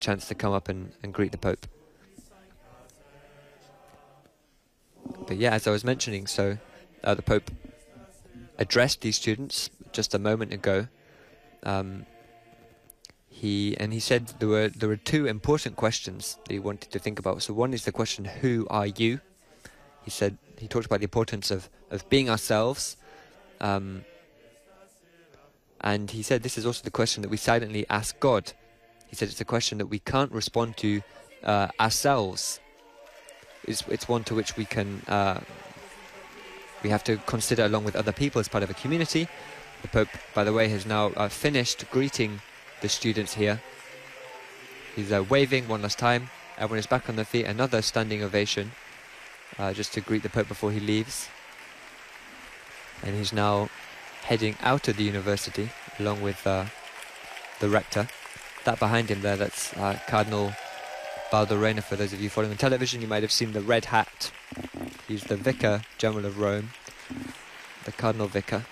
chance to come up and greet the Pope. But yeah, as I was mentioning, so the Pope addressed these students just a moment ago. He said there were two important questions that he wanted to think about. So one is the question, who are you? He talked about the importance of being ourselves. And he said this is also the question that we silently ask God. He said it's a question that we can't respond to ourselves. It's one to which we have to consider along with other people as part of a community. The Pope, by the way, has now finished greeting the students here. He's waving one last time. Everyone is back on their feet. Another standing ovation just to greet the Pope before he leaves. And he's now heading out of the university along with the rector. That behind him there, that's Cardinal Baldorena. For those of you following on television, you might have seen the red hat. He's the Vicar General of Rome, the Cardinal Vicar.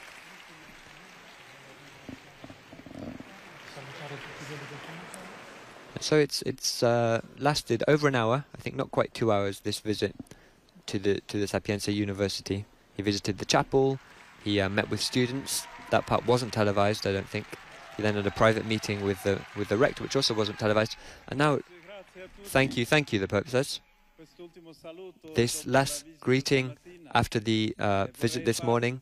So it's lasted over an hour, I think not quite 2 hours, this visit to the Sapienza University. He visited the chapel, he met with students. That part wasn't televised, I don't think. He then had a private meeting with the rector, which also wasn't televised. And now, thank you, the Pope says. This last greeting after the visit this morning,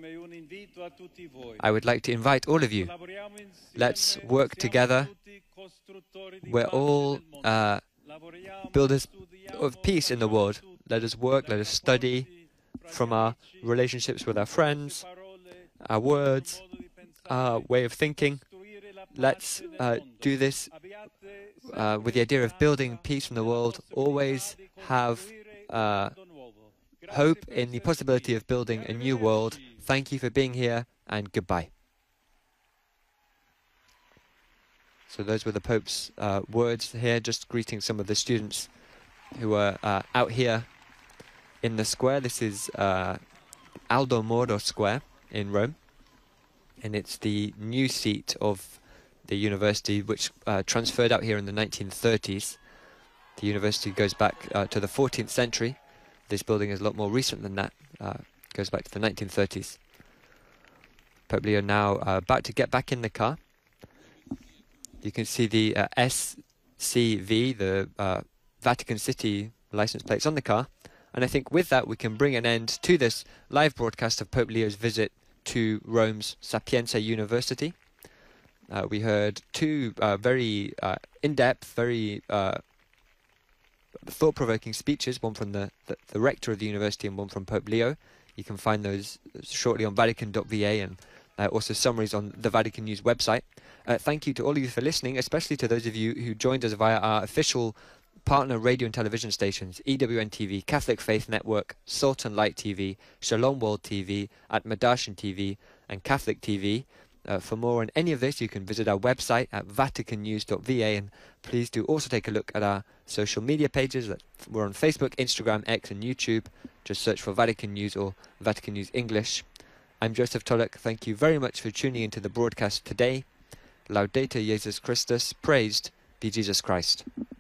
I would like to invite all of you. Let's work together. We're all builders of peace in the world. Let us work, let us study from our relationships with our friends, our words, our way of thinking. Let's do this with the idea of building peace in the world. Always have hope in the possibility of building a new world. Thank you for being here, and goodbye. So those were the Pope's words here, just greeting some of the students who are out here in the square. This is Aldo Moro Square in Rome, and it's the new seat of the university, which transferred out here in the 1930s. The university goes back to the 14th century. This building is a lot more recent than that. Goes back to the 1930s. Pope Leo now about to get back in the car. You can see the SCV, the Vatican City license plates on the car. And I think with that we can bring an end to this live broadcast of Pope Leo's visit to Rome's Sapienza University. We heard two very in-depth, very thought-provoking speeches, one from the rector of the university and one from Pope Leo. You can find those shortly on Vatican.va and also summaries on the Vatican News website. Thank you to all of you for listening, especially to those of you who joined us via our official partner radio and television stations, EWN TV, Catholic Faith Network, Salt and Light TV, Shalom World TV, Atmadarshan TV, and Catholic TV. For more on any of this, you can visit our website at vaticannews.va, and please do also take a look at our social media pages. We're on Facebook, Instagram, X, and YouTube. Just search for Vatican News or Vatican News English. I'm Joseph Tulloch. Thank you very much for tuning into the broadcast today. Laudetur Jesus Christus. Praised be Jesus Christ.